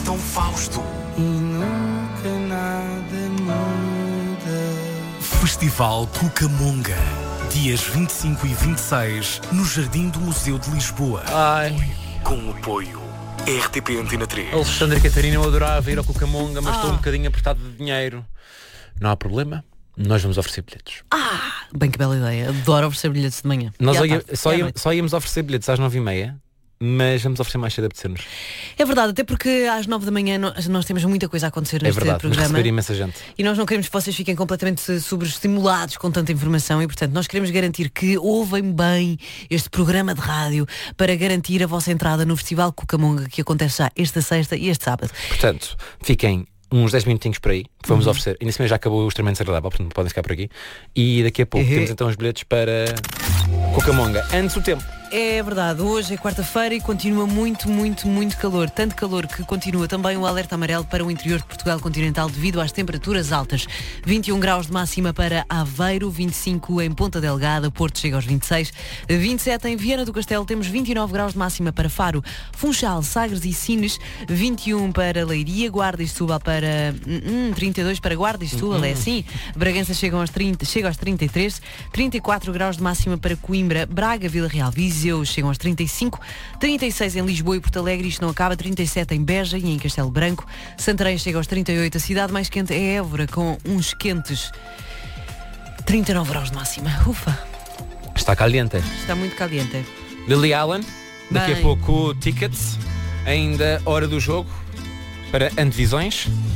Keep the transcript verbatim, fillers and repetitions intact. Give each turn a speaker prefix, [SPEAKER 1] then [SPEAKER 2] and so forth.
[SPEAKER 1] Gastão Fausto.
[SPEAKER 2] E nunca nada muda.
[SPEAKER 1] Festival Cucamonga. Dias vinte e cinco e vinte e seis no Jardim do Museu de Lisboa.
[SPEAKER 3] Ai.
[SPEAKER 1] Com o apoio R T P Antena três.
[SPEAKER 3] Alexandre e Catarina, eu adorava ir ao Cucamonga, mas
[SPEAKER 4] Ah.
[SPEAKER 3] estou um bocadinho apertado de dinheiro. Não há problema, nós vamos oferecer bilhetes.
[SPEAKER 4] Ah, bem que bela ideia. Adoro oferecer bilhetes de manhã.
[SPEAKER 3] Nós
[SPEAKER 4] E à
[SPEAKER 3] ia-
[SPEAKER 4] tarde.
[SPEAKER 3] só,
[SPEAKER 4] E à
[SPEAKER 3] ia-
[SPEAKER 4] noite.
[SPEAKER 3] só íamos oferecer bilhetes às nove e meia, mas vamos oferecer mais cedo a apetecer-nos.
[SPEAKER 4] É verdade, até porque às nove da manhã nós, nós temos muita coisa a acontecer
[SPEAKER 3] É
[SPEAKER 4] neste
[SPEAKER 3] verdade, vamos
[SPEAKER 4] programa.
[SPEAKER 3] receber imensa gente.
[SPEAKER 4] E nós não queremos que vocês fiquem completamente sobreestimulados com tanta informação e, portanto, nós queremos garantir que ouvem bem este programa de rádio para garantir a vossa entrada no Festival Cucamonga, que acontece já esta sexta e este sábado.
[SPEAKER 3] Portanto, fiquem uns dez minutinhos por aí, que vamos oferecer. E nesse mês já acabou o extremamente agradável, portanto podem ficar por aqui. E daqui a pouco
[SPEAKER 4] Uhum.
[SPEAKER 3] temos então os bilhetes para Cucamonga. Antes o tempo.
[SPEAKER 4] É verdade, hoje é quarta-feira e continua muito, muito, muito calor. Tanto calor que continua também o alerta amarelo para o interior de Portugal continental devido às temperaturas altas. vinte e um graus de máxima para Aveiro, vinte e cinco em Ponta Delgada, Porto chega aos vinte e seis, vinte e sete em Viana do Castelo, temos vinte e nove graus de máxima para Faro, Funchal, Sagres e Sines, vinte e um para Leiria, Guarda e Setúbal para hum, trinta e dois para Guarda e Setúbal, é assim. Bragança chega aos trinta, chega aos trinta e três, trinta e quatro graus de máxima para Coimbra, Braga, Vila Real, Viseu chegam aos trinta e cinco, trinta e seis em Lisboa e Porto Alegre, isto não acaba, trinta e sete em Beja e em Castelo Branco, Santarém chega aos trinta e oito, a cidade mais quente é Évora, com uns quentes trinta e nove graus de máxima. Ufa,
[SPEAKER 3] Está caliente.
[SPEAKER 4] está muito caliente.
[SPEAKER 3] Lily Allen, daqui
[SPEAKER 4] Bem.
[SPEAKER 3] a pouco tickets, ainda hora do jogo para antevisões.